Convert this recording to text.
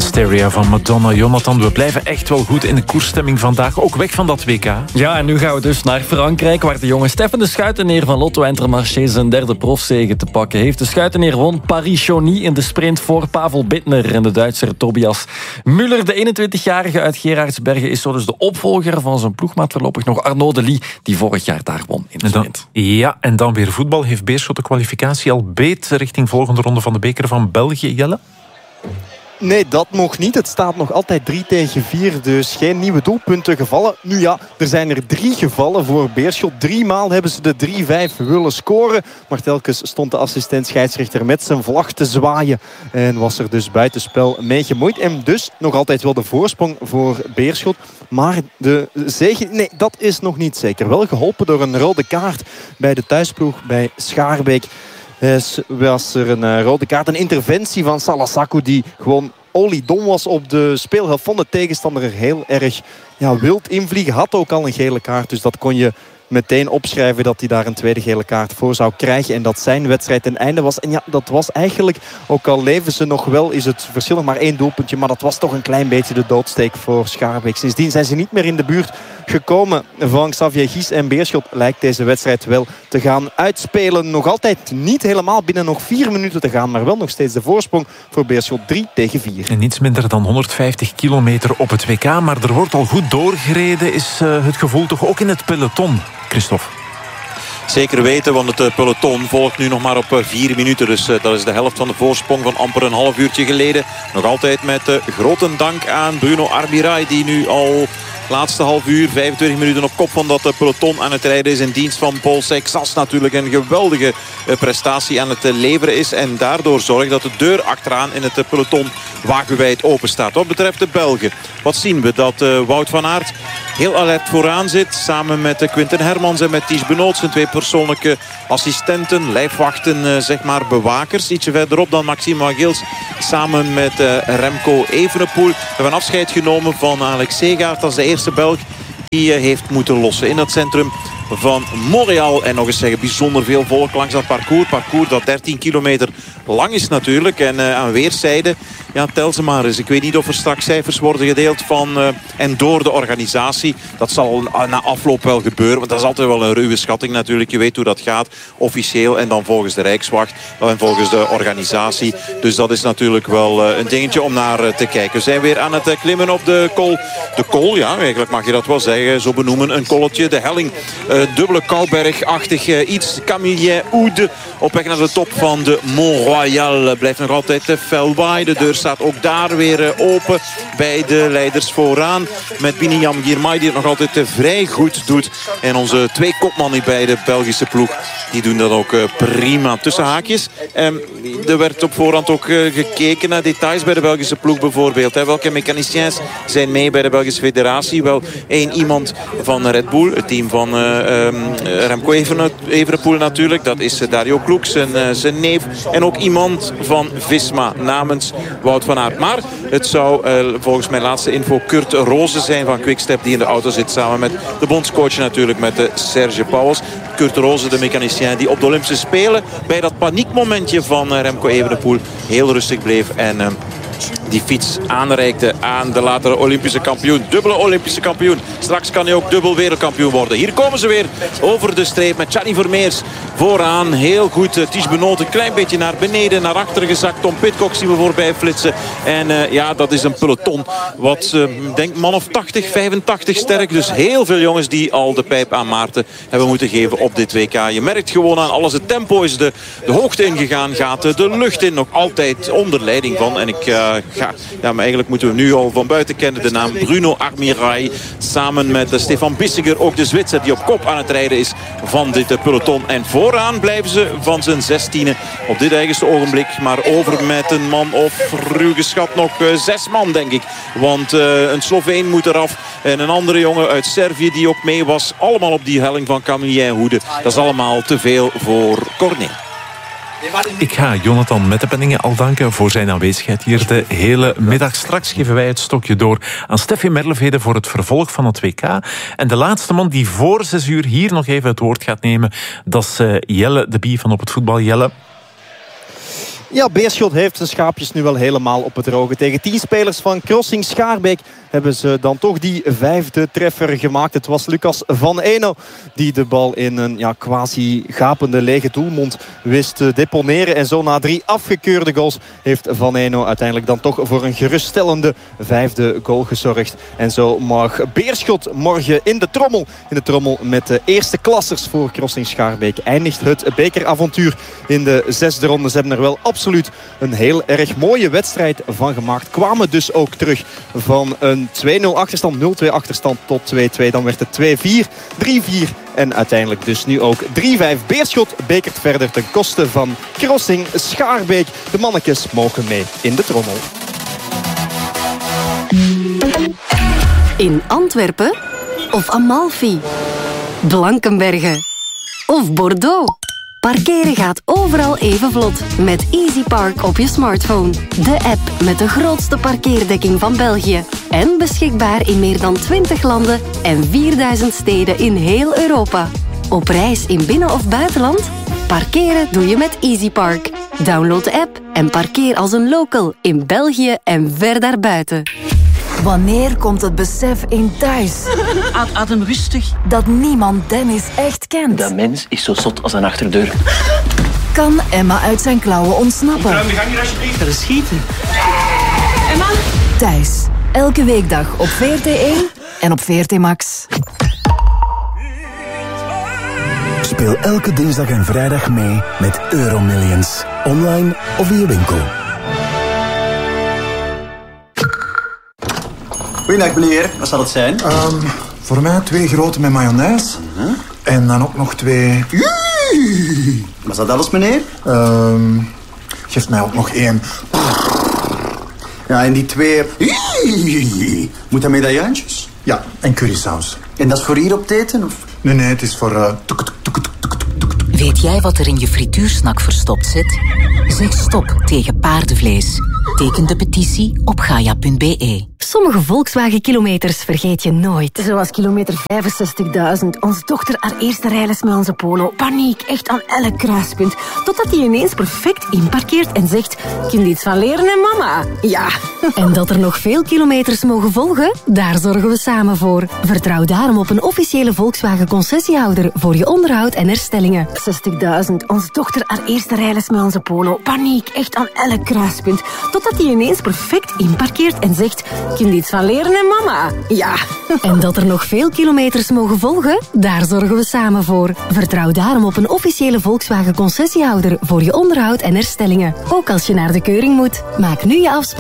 Hysteria van Madonna. Jonathan, we blijven echt wel goed in de koersstemming vandaag. Ook weg van dat WK. Ja, en nu gaan we dus naar Frankrijk, waar de jonge Stefan de Schuiteneer van Lotto Intermarché zijn derde profzege te pakken heeft. De Schuiteneer won Paris-Chauny in de sprint voor Pavel Bittner en de Duitser Tobias Müller. De 21-jarige uit Gerardsbergen is zo dus de opvolger van zijn ploegmaat voorlopig nog Arnaud Delis, die vorig jaar daar won in de sprint. En dan weer voetbal. Heeft Beerschot de kwalificatie al beet richting volgende ronde van de beker van België, Jelle? Nee, dat nog niet. Het staat nog altijd 3-4, dus geen nieuwe doelpunten gevallen. Nu ja, er zijn er 3 gevallen voor Beerschot. 3 maal hebben ze de 3-5 willen scoren. Maar telkens stond de assistent scheidsrechter met zijn vlag te zwaaien. En was er dus buitenspel mee gemoeid. En dus nog altijd wel de voorsprong voor Beerschot. Maar de zege, nee, dat is nog niet zeker. Wel geholpen door een rode kaart bij de thuisploeg bij Schaarbeek. Was er een rode kaart, een interventie van Salasaku die gewoon oliedom was op de speelhelft van de tegenstander, heel erg wild invliegen. Had ook al een gele kaart, dus dat kon je meteen opschrijven dat hij daar een tweede gele kaart voor zou krijgen. En dat zijn wedstrijd ten einde was. En ja, dat was eigenlijk, ook al leven ze nog wel, is het verschil nog maar 1 doelpuntje. Maar dat was toch een klein beetje de doodsteek voor Schaarbeek. Sindsdien zijn ze niet meer in de buurt gekomen van Xavier Gies. En Beerschot lijkt deze wedstrijd wel te gaan uitspelen. Nog altijd niet helemaal binnen nog 4 minuten te gaan. Maar wel nog steeds de voorsprong voor Beerschot 3-4. En niets minder dan 150 kilometer op het WK. Maar er wordt al goed doorgereden, is het gevoel toch ook in het peloton. Christophe. Zeker weten, want het peloton volgt nu nog maar op 4 minuten. Dus dat is de helft van de voorsprong van amper een half uurtje geleden. Nog altijd met grote dank aan Bruno Armirail, die nu al laatste half uur, 25 minuten op kop van dat peloton aan het rijden is in dienst van Paul Seixas. Natuurlijk een geweldige prestatie aan het leveren is. En daardoor zorgt dat de deur achteraan in het peloton wagenwijd open staat. Wat betreft de Belgen, wat zien we? Dat Wout van Aert heel alert vooraan zit. Samen met Quinten Hermans en met Ties Benoot. Zijn 2 persoonlijke assistenten, lijfwachten, zeg maar bewakers. Ietsje verderop dan Maxime Magils samen met Remco Evenepoel. We hebben afscheid genomen van Alex Segaert. Dat is de eerste Belg die heeft moeten lossen in dat centrum van Montreal. En nog eens zeggen, bijzonder veel volk langs dat parcours. Parcours dat 13 kilometer lang is natuurlijk. En aan weerszijden, tel ze maar eens. Ik weet niet of er straks cijfers worden gedeeld van en door de organisatie. Dat zal na afloop wel gebeuren. Want dat is altijd wel een ruwe schatting natuurlijk. Je weet hoe dat gaat. Officieel en dan volgens de Rijkswacht. En volgens de organisatie. Dus dat is natuurlijk wel een dingetje om naar te kijken. We zijn weer aan het klimmen op de kol. De kol, ja, eigenlijk mag je dat wel zeggen. Zo benoemen, een kolletje. De helling, dubbele Kouberg-achtig iets. Camille Oude op weg naar de top van de Mont Royal. Blijft nog altijd fel waai. De deur staat ook daar weer open bij de leiders vooraan. Met Biniam Girmay die het nog altijd vrij goed doet. En onze 2 kopmannen bij de Belgische ploeg, die doen dat ook prima. Tussen haakjes. Er werd op voorhand ook gekeken naar details bij de Belgische ploeg bijvoorbeeld. Welke mechaniciens zijn mee bij de Belgische federatie? Wel, 1 iemand van Red Bull. Het team van Remco Evenepoel natuurlijk. Dat is Dario Kloek, zijn neef. En ook iemand van Visma namens Wout van Aert. Maar het zou volgens mijn laatste info Kurt Roze zijn van Quickstep, die in de auto zit samen met de bondscoach natuurlijk, met Serge Pauwels. Kurt Roze, de mechanicien die op de Olympische Spelen bij dat paniekmomentje van Remco Evenepoel heel rustig bleef en die fiets aanreikte aan de latere Olympische kampioen. Dubbele Olympische kampioen. Straks kan hij ook dubbel wereldkampioen worden. Hier komen ze weer over de streep met Gianni Vermeers vooraan. Heel goed. Ties Benoot een klein beetje naar beneden, naar achteren gezakt. Tom Pidcock zien we voorbij flitsen. En dat is een peloton wat, denk man of 80, 85 sterk. Dus heel veel jongens die al de pijp aan Maarten hebben moeten geven op dit WK. Je merkt gewoon aan alles. Het tempo is de hoogte ingegaan. Gaat de lucht in. Nog altijd onder leiding van. En maar eigenlijk moeten we nu al van buiten kennen de naam Bruno Armirail. Samen met Stefan Bissiger, ook de Zwitser die op kop aan het rijden is van dit peloton. En vooraan blijven ze van zijn 16e op dit eigenste ogenblik. Maar over met een man of ruw geschat nog 6 man denk ik. Want een Sloveen moet eraf. En een andere jongen uit Servië die ook mee was. Allemaal op die helling van Camille Hoede. Dat is allemaal te veel voor Corné. Ik ga Jonathan Mettepenningen al danken voor zijn aanwezigheid hier de hele middag. Straks geven wij het stokje door aan Steffi Merlevede voor het vervolg van het WK. En de laatste man die voor 6 uur hier nog even het woord gaat nemen, dat is Jelle de Bie van Op het Voetbal. Jelle. Ja, Beerschot heeft zijn schaapjes nu wel helemaal op het droge. Tegen 10 spelers van Crossing Schaarbeek hebben ze dan toch die 5e treffer gemaakt. Het was Lucas Van Eno die de bal in een quasi gapende lege doelmond wist te deponeren. En zo na 3 afgekeurde goals heeft Van Eno uiteindelijk dan toch voor een geruststellende 5e goal gezorgd. En zo mag Beerschot morgen in de trommel met de eerste klassers voor Crossing Schaarbeek. Eindigt het bekeravontuur in de 6e ronde. Ze hebben er wel absoluut een heel erg mooie wedstrijd van gemaakt. Kwamen dus ook terug van een 2-0 achterstand, 0-2 achterstand tot 2-2. Dan werd het 2-4, 3-4 en uiteindelijk dus nu ook 3-5. Beerschot bekert verder ten koste van Crossing Schaarbeek. De mannetjes mogen mee in de trommel. In Antwerpen of Amalfi, Blankenberge of Bordeaux. Parkeren gaat overal even vlot met EasyPark op je smartphone. De app met de grootste parkeerdekking van België. En beschikbaar in meer dan 20 landen en 4000 steden in heel Europa. Op reis in binnen- of buitenland? Parkeren doe je met EasyPark. Download de app en parkeer als een local in België en ver daarbuiten. Wanneer komt het besef in thuis? Adem rustig. Dat niemand Dennis echt kent. Dat mens is zo zot als een achterdeur. Kan Emma uit zijn klauwen ontsnappen? Ruim de gang hier alsjeblieft. Dat is schieten. Emma? Thuis. Elke weekdag op VRT1 en op VRT Max. Speel elke dinsdag en vrijdag mee met Euromillions. Online of in je winkel. Goedendag meneer, wat zal het zijn? Voor mij 2 grote met mayonaise. En dan ook nog 2... Was dat alles meneer? Geef mij ook nog 1. Ja, en die 2... Moet dat medaillantjes? Ja, en currysaus. En dat is voor hier op het eten? Of? Nee, het is voor... Weet jij wat er in je frituursnak verstopt zit? Zeg stop tegen paardenvlees. Teken de petitie op gaia.be. Sommige Volkswagen-kilometers vergeet je nooit. Zoals kilometer 65.000. Onze dochter haar eerste rijles met onze Polo. Paniek, echt aan elk kruispunt. Totdat hij ineens perfect inparkeert en zegt... Kind iets van leren en mama. Ja. En dat er nog veel kilometers mogen volgen? Daar zorgen we samen voor. Vertrouw daarom op een officiële Volkswagen-concessiehouder voor je onderhoud en herstellingen. 60.000. Onze dochter haar eerste rijles met onze Polo. Paniek, echt aan elk kruispunt. Totdat hij ineens perfect inparkeert en zegt... Kind iets van leren en mama. Ja. En dat er nog veel kilometers mogen volgen? Daar zorgen we samen voor. Vertrouw daarom op een officiële Volkswagen-concessiehouder voor je onderhoud en herstellingen. Ook als je naar de keuring moet. Maak nu je afspraak